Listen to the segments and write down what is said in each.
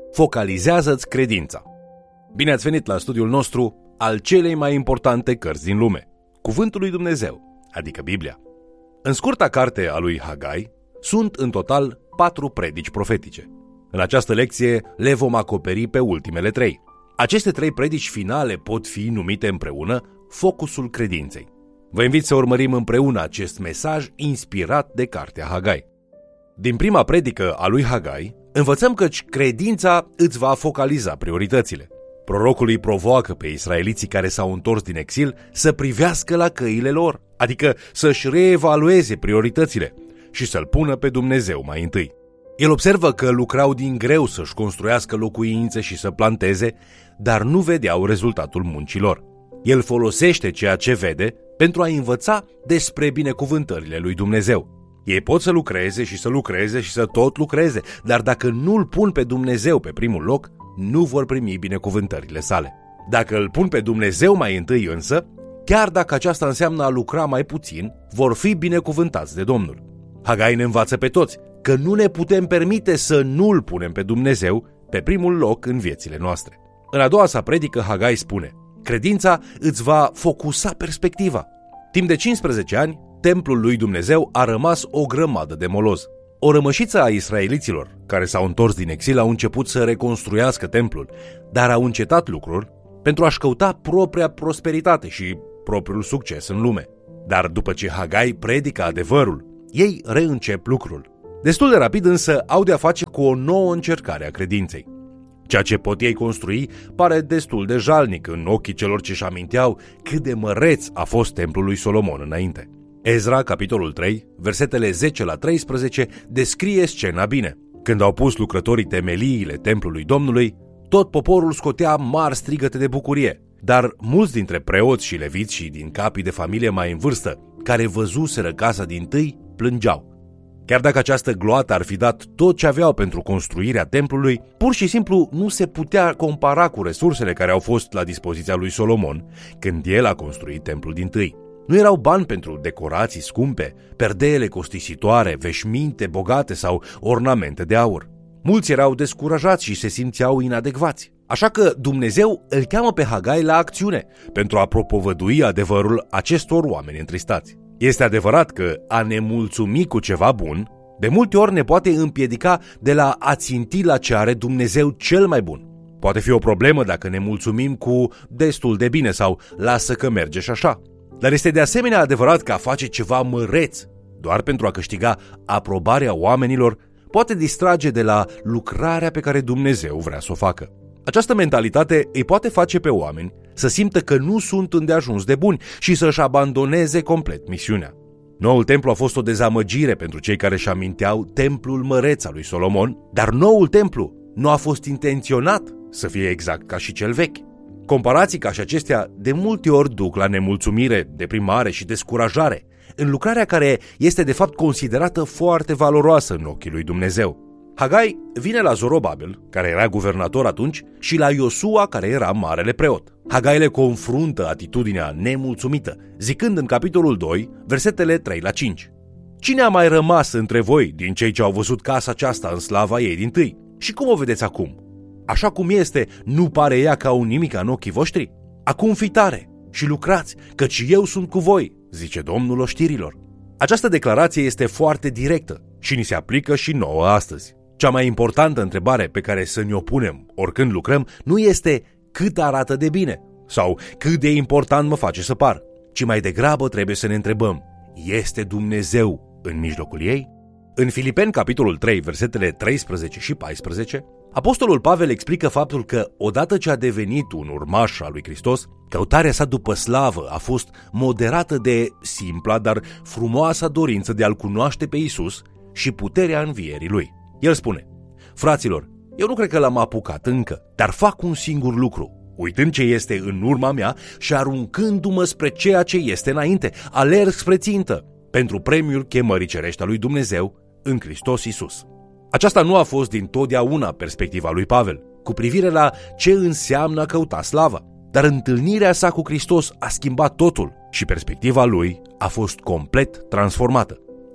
Focalizează-ți credința. Bine ați venit la studiul nostru al celei mai importante cărți din lume, Cuvântul lui Dumnezeu, adică Biblia. În scurta carte a lui Hagai sunt în total 4 predici profetice. În această lecție le vom acoperi pe ultimele 3. Aceste 3 predici finale pot fi numite împreună focusul credinței. Vă invit să urmărim împreună acest mesaj inspirat de cartea Hagai. Din prima predică a lui Hagai, învățăm că credința îți va focaliza prioritățile. Prorocul îi provoacă pe israeliții care s-au întors din exil să privească la căile lor, adică să-și reevalueze prioritățile și să-L pună pe Dumnezeu mai întâi. El observă că lucrau din greu să-și construiască locuințe și să planteze, dar nu vedeau rezultatul muncilor. El folosește ceea ce vede pentru a învăța despre binecuvântările lui Dumnezeu. Ei pot să lucreze și să lucreze și să tot lucreze, dar dacă nu-L pun pe Dumnezeu pe primul loc, nu vor primi binecuvântările sale. Dacă îl pun pe Dumnezeu mai întâi însă, chiar dacă aceasta înseamnă a lucra mai puțin, vor fi binecuvântați de Domnul. Hagai ne învață pe toți că nu ne putem permite să nu-L punem pe Dumnezeu pe primul loc în viețile noastre. În a doua sa predică, Hagai spune: credința îți va focusa perspectiva. Timp de 15 ani, templul lui Dumnezeu a rămas o grămadă de moloz. O rămășiță a israeliților care s-au întors din exil au început să reconstruiască templul, dar au încetat lucrul pentru a-și căuta propria prosperitate și propriul succes în lume. Dar după ce Hagai predică adevărul, ei reîncep lucrul. Destul de rapid însă au de-a face cu o nouă încercare a credinței. Ceea ce pot ei construi pare destul de jalnic în ochii celor ce-și aminteau cât de măreț a fost templul lui Solomon înainte. Ezra, capitolul 3, versetele 10 la 13, descrie scena bine. Când au pus lucrătorii temeliile templului Domnului, tot poporul scotea mari strigăte de bucurie, dar mulți dintre preoți și leviți și din capii de familie mai în vârstă, care văzuseră casa dintâi, plângeau. Chiar dacă această gloată ar fi dat tot ce aveau pentru construirea templului, pur și simplu nu se putea compara cu resursele care au fost la dispoziția lui Solomon când el a construit templul dintâi. Nu erau bani pentru decorații scumpe, perdeele costisitoare, veșminte bogate sau ornamente de aur. Mulți erau descurajați și se simțeau inadecvați. Așa că Dumnezeu îl cheamă pe Hagai la acțiune pentru a propovădui adevărul acestor oameni întristați. Este adevărat că a ne mulțumi cu ceva bun de multe ori ne poate împiedica de la a ținti la ce are Dumnezeu cel mai bun. Poate fi o problemă dacă ne mulțumim cu destul de bine sau lasă că merge și așa. Dar este de asemenea adevărat că a face ceva măreț doar pentru a câștiga aprobarea oamenilor poate distrage de la lucrarea pe care Dumnezeu vrea să o facă. Această mentalitate îi poate face pe oameni să simtă că nu sunt îndeajuns de buni și să-și abandoneze complet misiunea. Noul templu a fost o dezamăgire pentru cei care își aminteau templul măreț al lui Solomon, dar noul templu nu a fost intenționat să fie exact ca și cel vechi. Comparații ca și acestea de multe ori duc la nemulțumire, deprimare și descurajare în lucrarea care este de fapt considerată foarte valoroasă în ochii lui Dumnezeu. Hagai vine la Zorobabel, care era guvernator atunci, și la Iosua, care era marele preot. Hagai le confruntă atitudinea nemulțumită, zicând în capitolul 2, versetele 3 la 5. Cine a mai rămas între voi din cei ce au văzut casa aceasta în slava ei dintâi? Și cum o vedeți acum? Așa cum este, nu pare ea ca un nimic în ochii voștri? Acum fi tare și lucrați, căci eu sunt cu voi, zice Domnul oștirilor. Această declarație este foarte directă și ni se aplică și nouă astăzi. Cea mai importantă întrebare pe care să ne o punem oricând lucrăm nu este cât arată de bine sau cât de important mă face să par, ci mai degrabă trebuie să ne întrebăm: este Dumnezeu în mijlocul ei? În Filipeni, capitolul 3, versetele 13 și 14, apostolul Pavel explică faptul că odată ce a devenit un urmaș al lui Hristos, căutarea sa după slavă a fost moderată de simpla, dar frumoasa dorință de a-L cunoaște pe Iisus și puterea învierii Lui. El spune: fraților, eu nu cred că l-am apucat încă, dar fac un singur lucru. Uitând ce este în urma mea și aruncându-mă spre ceea ce este înainte, alerg spre țintă, pentru premiul chemării cerești a lui Dumnezeu în Hristos Iisus. Aceasta nu a fost dintotdeauna perspectiva lui Pavel cu privire la ce înseamnă a căuta slava, dar întâlnirea sa cu Hristos a schimbat totul și perspectiva lui a fost complet transformată.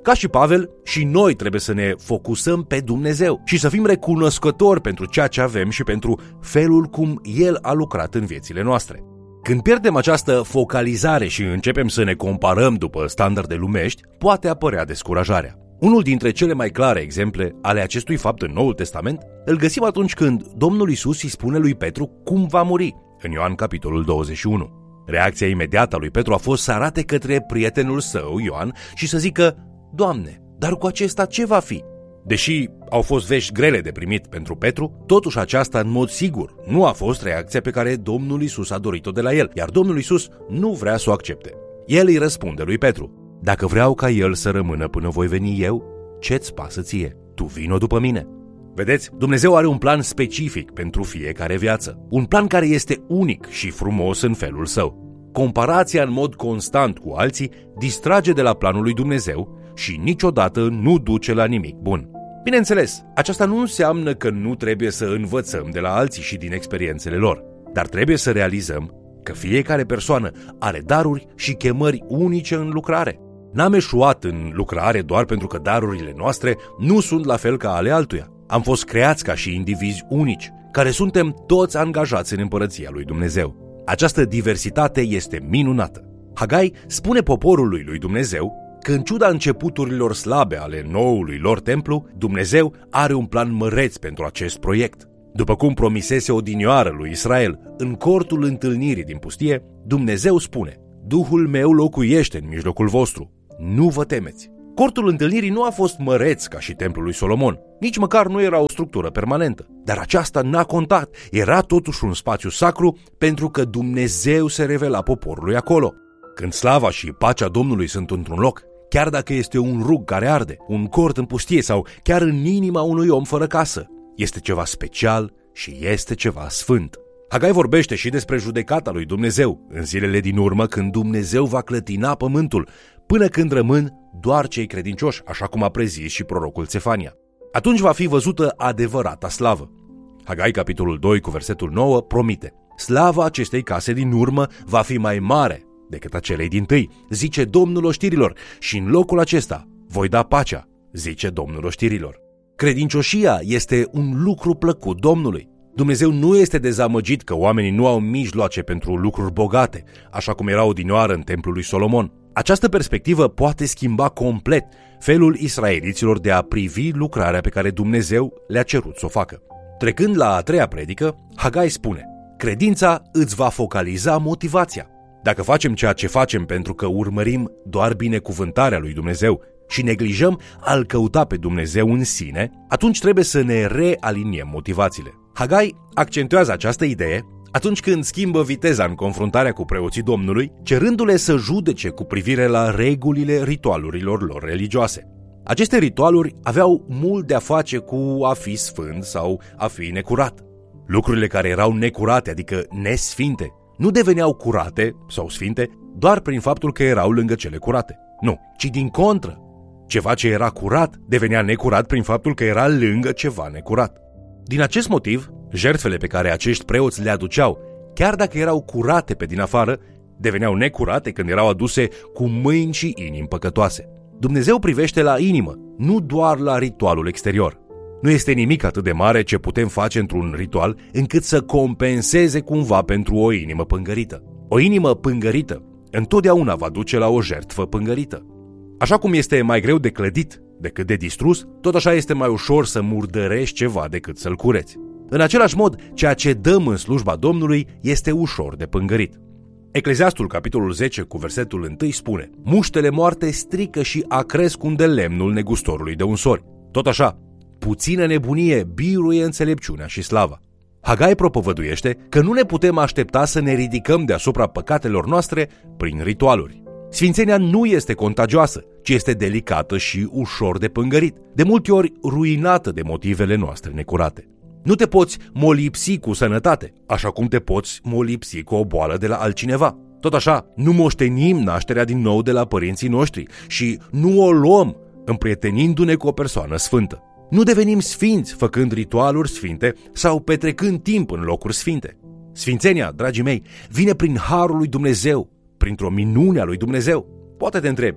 Ca și Pavel, și noi trebuie să ne focusăm pe Dumnezeu și să fim recunoscători pentru ceea ce avem și pentru felul cum El a lucrat în viețile noastre. Când pierdem această focalizare și începem să ne comparăm după standarde lumești, poate apărea descurajarea. Unul dintre cele mai clare exemple ale acestui fapt în Noul Testament îl găsim atunci când Domnul Iisus îi spune lui Petru cum va muri, în Ioan capitolul 21. Reacția imediată a lui Petru a fost să arate către prietenul său, Ioan, și să zică: Doamne, dar cu acesta ce va fi? Deși au fost vești grele de primit pentru Petru, totuși aceasta în mod sigur nu a fost reacția pe care Domnul Iisus a dorit-o de la el, iar Domnul Iisus nu vrea să o accepte. El îi răspunde lui Petru: Dacă vreau ca el să rămână până voi veni eu, ce-ți pasă ție? Tu vino după mine. Vedeți, Dumnezeu are un plan specific pentru fiecare viață, un plan care este unic și frumos în felul său. Comparația în mod constant cu alții distrage de la planul lui Dumnezeu și niciodată nu duce la nimic bun. Bineînțeles, aceasta nu înseamnă că nu trebuie să învățăm de la alții și din experiențele lor, dar trebuie să realizăm că fiecare persoană are daruri și chemări unice în lucrare. N-am eșuat în lucrare doar pentru că darurile noastre nu sunt la fel ca ale altuia. Am fost creați ca și indivizi unici, care suntem toți angajați în împărăția lui Dumnezeu. Această diversitate este minunată. Hagai spune poporului lui Dumnezeu că în ciuda începuturilor slabe ale noului lor templu, Dumnezeu are un plan măreț pentru acest proiect. După cum promisese odinioară lui Israel în cortul întâlnirii din pustie, Dumnezeu spune: Duhul meu locuiește în mijlocul vostru, nu vă temeți. Cortul întâlnirii nu a fost măreț ca și templul lui Solomon, nici măcar nu era o structură permanentă, dar aceasta n-a contat, era totuși un spațiu sacru pentru că Dumnezeu se revela poporului acolo. Când slava și pacea Domnului sunt într-un loc, chiar dacă este un rug care arde, un cort în pustie sau chiar în inima unui om fără casă, este ceva special și este ceva sfânt. Hagai vorbește și despre judecata lui Dumnezeu în zilele din urmă, când Dumnezeu va clătina pământul, până când rămân doar cei credincioși, așa cum a prezis și prorocul Țefania. Atunci va fi văzută adevărata slavă. Hagai, capitolul 2, cu versetul 9, promite: Slava acestei case din urmă va fi mai mare decât a celei dintâi, zice Domnul oștirilor, și în locul acesta voi da pacea, zice Domnul oștirilor. Credincioșia este un lucru plăcut Domnului. Dumnezeu nu este dezamăgit că oamenii nu au mijloace pentru lucruri bogate, așa cum era odinioară în templul lui Solomon. Această perspectivă poate schimba complet felul israeliților de a privi lucrarea pe care Dumnezeu le-a cerut să o facă. Trecând la a treia predică, Hagai spune: Credința îți va focaliza motivația. Dacă facem ceea ce facem pentru că urmărim doar binecuvântarea lui Dumnezeu și neglijăm a-L căuta pe Dumnezeu în sine, atunci trebuie să ne realiniem motivațiile. Hagai accentuează această idee atunci când schimbă viteza în confruntarea cu preoții Domnului, cerându-le să judece cu privire la regulile ritualurilor lor religioase. Aceste ritualuri aveau mult de a face cu a fi sfânt sau a fi necurat. Lucrurile care erau necurate, adică nesfinte, nu deveneau curate sau sfinte doar prin faptul că erau lângă cele curate. Nu, ci din contră. Ceva ce era curat devenea necurat prin faptul că era lângă ceva necurat. Din acest motiv, jertfele pe care acești preoți le aduceau, chiar dacă erau curate pe din afară, deveneau necurate când erau aduse cu mâini și inimi păcătoase. Dumnezeu privește la inimă, nu doar la ritualul exterior. Nu este nimic atât de mare ce putem face într-un ritual încât să compenseze cumva pentru o inimă pângărită. O inimă pângărită întotdeauna va duce la o jertfă pângărită. Așa cum este mai greu de clădit decât de distrus, tot așa este mai ușor să murdărești ceva decât să-l cureți. În același mod, ceea ce dăm în slujba Domnului este ușor de pângărit. Ecleziastul, capitolul 10, cu versetul 1 spune: Muștele moarte strică și acresc unde lemnul negustorului de unsori. Tot așa, puțină nebunie biruie înțelepciunea și slava. Hagai propovăduiește că nu ne putem aștepta să ne ridicăm deasupra păcatelor noastre prin ritualuri. Sfințenia nu este contagioasă, ci este delicată și ușor de pângărit, de multe ori ruinată de motivele noastre necurate. Nu te poți molipsi cu sănătate, așa cum te poți molipsi cu o boală de la altcineva. Tot așa, nu moștenim nașterea din nou de la părinții noștri și nu o luăm împrietenindu-ne cu o persoană sfântă. Nu devenim sfinți făcând ritualuri sfinte sau petrecând timp în locuri sfinte. Sfințenia, dragii mei, vine prin harul lui Dumnezeu, printr-o minune a lui Dumnezeu. Poate te întrebi,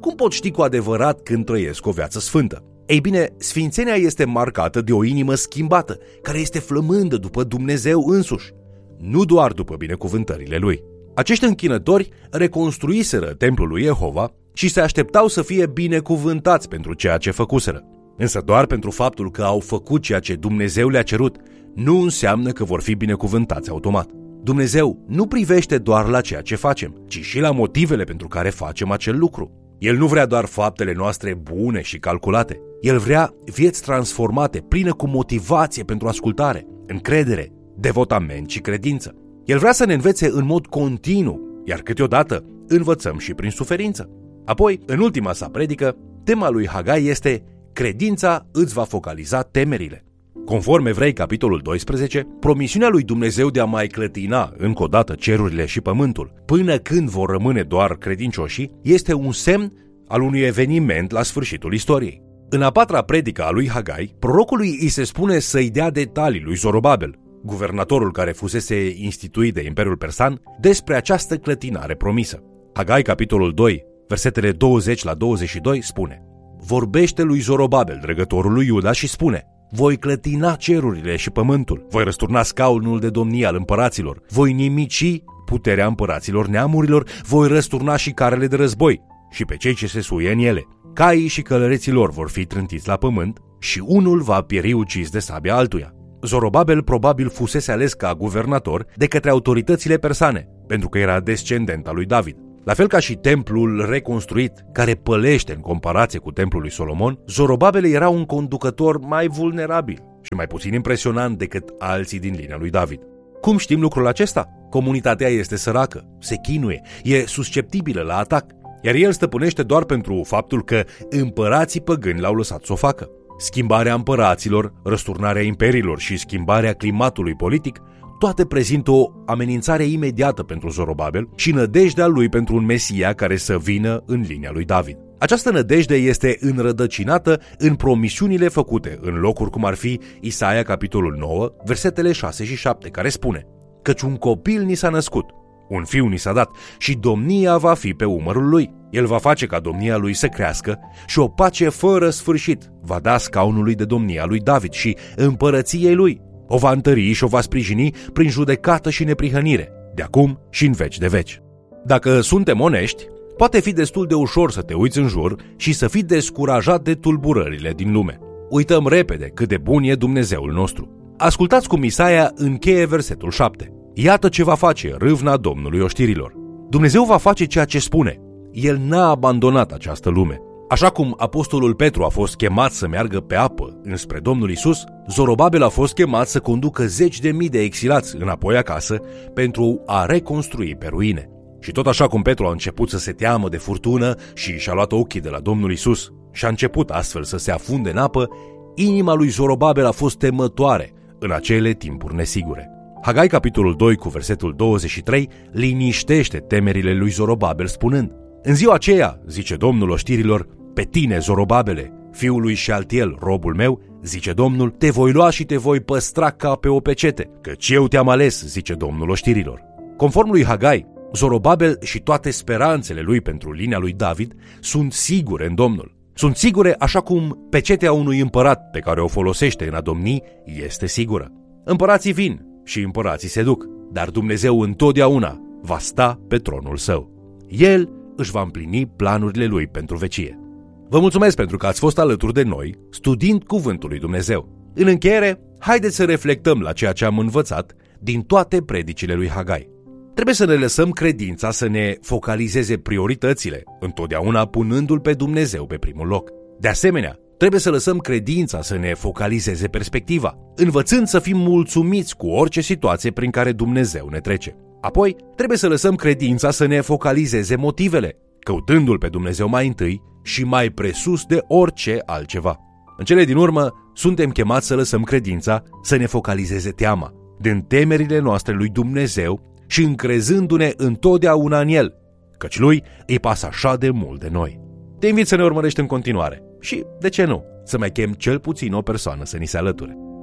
cum pot ști cu adevărat când trăiesc o viață sfântă? Ei bine, sfințenia este marcată de o inimă schimbată, care este flămândă după Dumnezeu însuși, nu doar după binecuvântările Lui. Acești închinători reconstruiseră templul lui Jehova și se așteptau să fie binecuvântați pentru ceea ce făcuseră. Însă doar pentru faptul că au făcut ceea ce Dumnezeu le-a cerut, nu înseamnă că vor fi binecuvântați automat. Dumnezeu nu privește doar la ceea ce facem, ci și la motivele pentru care facem acel lucru. El nu vrea doar faptele noastre bune și calculate. El vrea vieți transformate, pline cu motivație pentru ascultare, încredere, devotament și credință. El vrea să ne învețe în mod continuu, iar câteodată învățăm și prin suferință. Apoi, în ultima sa predică, tema lui Hagai este credința îți va focaliza temerile. Conform Evrei, capitolul 12, promisiunea lui Dumnezeu de a mai clătina încă o dată cerurile și pământul, până când vor rămâne doar credincioșii, este un semn al unui eveniment la sfârșitul istoriei. În a patra predică a lui Hagai, prorocului îi se spune să-i dea detalii lui Zorobabel, guvernatorul care fusese instituit de Imperiul Persan, despre această clătinare promisă. Hagai, capitolul 2, versetele 20 la 22 spune: vorbește lui Zorobabel, dregătorul lui Iuda, și spune: voi clătina cerurile și pământul, voi răsturna scaunul de domnie al împăraților, voi nimici puterea împăraților neamurilor, voi răsturna și carele de război și pe cei ce se suie în ele. Caii și călăreții lor vor fi trântiți la pământ și unul va pieri ucis de sabia altuia. Zorobabel probabil fusese ales ca guvernator de către autoritățile persane, pentru că era descendent al lui David. La fel ca și templul reconstruit, care pălește în comparație cu templul lui Solomon, Zorobabel era un conducător mai vulnerabil și mai puțin impresionant decât alții din linia lui David. Cum știm lucrul acesta? Comunitatea este săracă, se chinuie, e susceptibilă la atac, iar el stăpânește doar pentru faptul că împărații păgâni l-au lăsat să o facă. Schimbarea împăraților, răsturnarea imperiilor și schimbarea climatului politic, toate prezintă o amenințare imediată pentru Zorobabel și nădejdea lui pentru un Mesia care să vină în linia lui David. Această nădejde este înrădăcinată în promisiunile făcute în locuri cum ar fi Isaia, capitolul 9, versetele 6 și 7, care spune: căci un copil ni s-a născut, un fiu ni s-a dat și domnia va fi pe umărul lui. El va face ca domnia lui să crească și o pace fără sfârșit va da scaunului de domnia lui David și împărăției lui. O va întări și o va sprijini prin judecată și neprihănire, de acum și în veci de veci. Dacă suntem onești, poate fi destul de ușor să te uiți în jur și să fii descurajat de tulburările din lume. Uităm repede cât de bun e Dumnezeul nostru. Ascultați cum Isaia încheie versetul 7. Iată ce va face râvna Domnului oștirilor. Dumnezeu va face ceea ce spune. El n-a abandonat această lume. Așa cum apostolul Petru a fost chemat să meargă pe apă înspre Domnul Isus, Zorobabel a fost chemat să conducă 10.000 de exilați înapoi acasă pentru a reconstrui pe ruine. Și tot așa cum Petru a început să se teamă de furtună și și-a luat ochii de la Domnul Isus și a început astfel să se afunde în apă, inima lui Zorobabel a fost temătoare în acele timpuri nesigure. Hagai, capitolul 2, cu versetul 23, liniștește temerile lui Zorobabel spunând: în ziua aceea, zice Domnul oștirilor, pe tine, Zorobabele, fiul lui Șealtiel, robul meu, zice Domnul, te voi lua și te voi păstra ca pe o pecete, căci eu te-am ales, zice Domnul oștirilor. Conform lui Hagai, Zorobabel și toate speranțele lui pentru linia lui David sunt sigure în Domnul. Sunt sigure așa cum pecetea unui împărat pe care o folosește în a domni este sigură. Împărații vin și împărații se duc, dar Dumnezeu întotdeauna va sta pe tronul său. El își va împlini planurile lui pentru vecie. Vă mulțumesc pentru că ați fost alături de noi studiind Cuvântul lui Dumnezeu. În încheiere, haideți să reflectăm la ceea ce am învățat din toate predicile lui Hagai. Trebuie să ne lăsăm credința să ne focalizeze prioritățile, întotdeauna punându-L pe Dumnezeu pe primul loc. De asemenea, trebuie să lăsăm credința să ne focalizeze perspectiva, învățând să fim mulțumiți cu orice situație prin care Dumnezeu ne trece. Apoi, trebuie să lăsăm credința să ne focalizeze motivele, căutându-L pe Dumnezeu mai întâi și mai presus de orice altceva. În cele din urmă, suntem chemați să lăsăm credința să ne focalizeze teama, din temerile noastre lui Dumnezeu și încrezându-ne întotdeauna în El, căci Lui îi pasă așa de mult de noi. Te invit să ne urmărești în continuare și, de ce nu, să mai chem cel puțin o persoană să ni se alăture.